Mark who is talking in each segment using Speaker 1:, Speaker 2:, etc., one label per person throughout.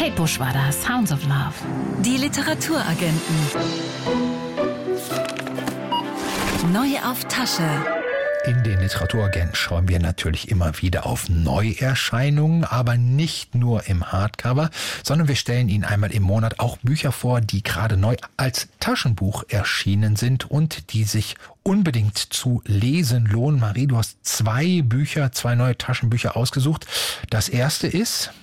Speaker 1: Kate Bush war das, Sounds of Love.
Speaker 2: Die Literaturagenten. Neu auf Tasche.
Speaker 3: In den Literaturagenten schauen wir natürlich immer wieder auf Neuerscheinungen, aber nicht nur im Hardcover, sondern wir stellen Ihnen einmal im Monat auch Bücher vor, die gerade neu als Taschenbuch erschienen sind und die sich unbedingt zu lesen lohnen. Marie, du hast zwei neue Taschenbücher ausgesucht. Das erste ist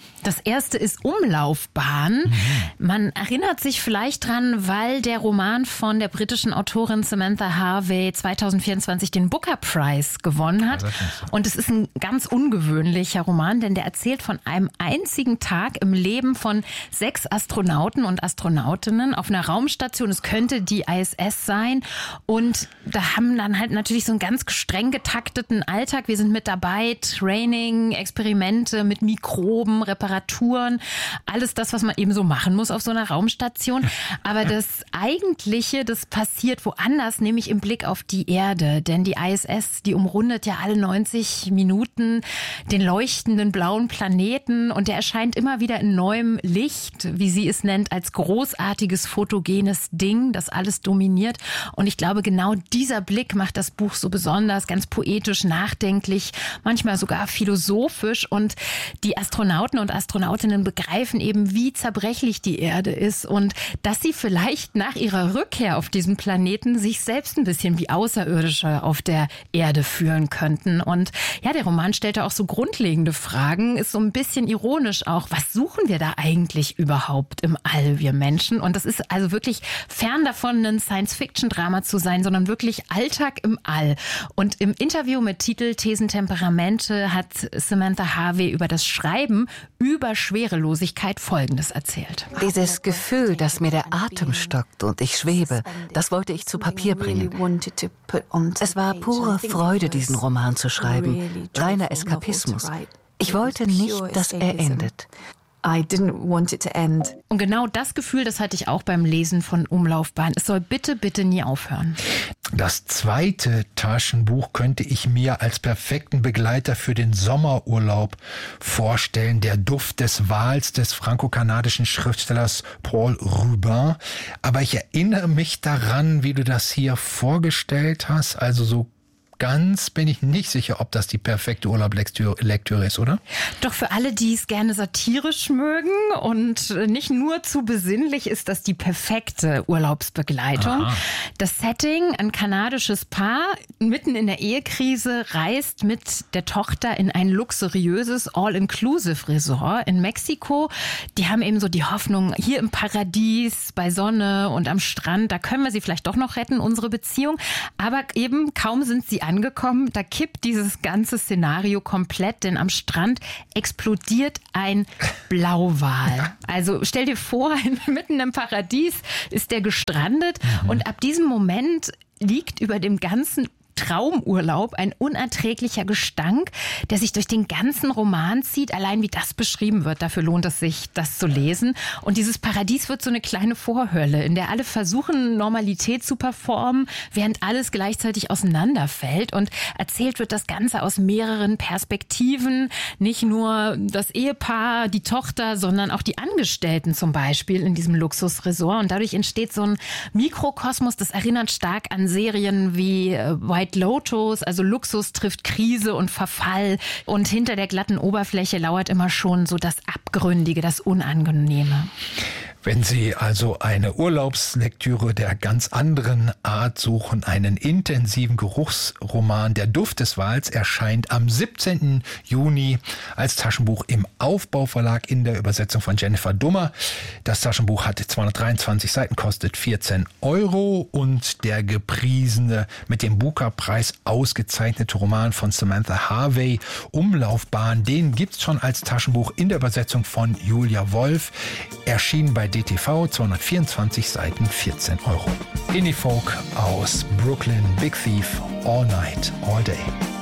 Speaker 1: Umlaufbahn. Man erinnert sich vielleicht dran, weil der Roman von der britischen Autorin Samantha Harvey 2024 den Booker Prize gewonnen hat. Und es ist ein ganz ungewöhnlicher Roman, denn der erzählt von einem einzigen Tag im Leben von 6 Astronauten und Astronautinnen auf einer Raumstation. Es könnte die ISS sein. Und da haben dann halt natürlich so einen ganz streng getakteten Alltag. Wir sind mit dabei, Training, Experimente mit Mikroben, Reparaturen, alles das, was man eben so machen muss auf so einer Raumstation. Aber das Eigentliche, das passiert woanders, nämlich im Blick auf die Erde. Denn die ISS, die umrundet ja alle 90 Minuten den leuchtenden blauen Planeten und der erscheint immer wieder in neuem Licht, wie sie es nennt, als großartiges fotogenes Ding, das alles dominiert. Und ich glaube, genau dieser Blick macht das Buch so besonders, ganz poetisch, nachdenklich, manchmal sogar philosophisch. Und die Astronauten und Astronautinnen begreifen eben, wie zerbrechlich die Erde ist und dass sie vielleicht nach ihrer Rückkehr auf diesen Planeten sich selbst ein bisschen wie Außerirdische auf der Erde fühlen könnten. Und ja, der Roman stellt da auch so grundlegende Fragen, ist so ein bisschen ironisch auch. Was suchen wir da eigentlich überhaupt im All, wir Menschen? Und das ist also wirklich fern davon, ein Science-Fiction-Drama zu sein, sondern wirklich Alltag im All. Und im Interview mit Titel Thesen, Temperamente hat Samantha Harvey über das Schreiben über Schwerelosigkeit Folgendes erzählt.
Speaker 4: Dieses Gefühl, dass mir der Atem stockt und ich schwebe, das wollte ich zu Papier bringen. Es war pure Freude, diesen Roman zu schreiben, reiner Eskapismus. Ich wollte nicht, dass er endet.
Speaker 1: Und genau das Gefühl, das hatte ich auch beim Lesen von Umlaufbahn. Es soll bitte, bitte nie aufhören.
Speaker 3: Das zweite Taschenbuch könnte ich mir als perfekten Begleiter für den Sommerurlaub vorstellen. Der Duft des Wals des franco-kanadischen Schriftstellers Paul Rubin. Aber ich erinnere mich daran, wie du das hier vorgestellt hast. Also so ganz bin ich nicht sicher, ob das die perfekte Urlaubslektüre ist, oder?
Speaker 1: Doch für alle, die es gerne satirisch mögen und nicht nur zu besinnlich, ist das die perfekte Urlaubsbegleitung. Aha. Das Setting, ein kanadisches Paar mitten in der Ehekrise reist mit der Tochter in ein luxuriöses All-Inclusive-Resort in Mexiko. Die haben eben so die Hoffnung, hier im Paradies, bei Sonne und am Strand, da können wir sie vielleicht doch noch retten, unsere Beziehung. Aber eben kaum sind sie angekommen, da kippt dieses ganze Szenario komplett, denn am Strand explodiert ein Blauwal. Also stell dir vor, mitten im Paradies ist der gestrandet und ab diesem Moment liegt über dem ganzen Traumurlaub ein unerträglicher Gestank, der sich durch den ganzen Roman zieht. Allein wie das beschrieben wird, dafür lohnt es sich, das zu lesen. Und dieses Paradies wird so eine kleine Vorhölle, in der alle versuchen, Normalität zu performen, während alles gleichzeitig auseinanderfällt. Und erzählt wird das Ganze aus mehreren Perspektiven. Nicht nur das Ehepaar, die Tochter, sondern auch die Angestellten zum Beispiel in diesem Luxusresort. Und dadurch entsteht so ein Mikrokosmos, das erinnert stark an Serien wie White Lotus, also Luxus trifft Krise und Verfall. Und hinter der glatten Oberfläche lauert immer schon so das Abgründige, das Unangenehme.
Speaker 3: Wenn Sie also eine Urlaubslektüre der ganz anderen Art suchen, einen intensiven Geruchsroman, Der Duft des Wals, erscheint am 17. Juni als Taschenbuch im Aufbauverlag in der Übersetzung von Jennifer Dummer. Das Taschenbuch hat 223 Seiten, kostet 14 € und der gepriesene, mit dem Booker-Preis ausgezeichnete Roman von Samantha Harvey, Umlaufbahn, den gibt's schon als Taschenbuch in der Übersetzung von Julia Wolf, erschienen bei DTV, 224 Seiten, 14 €. Indie Folk aus Brooklyn, Big Thief, All Night, All Day.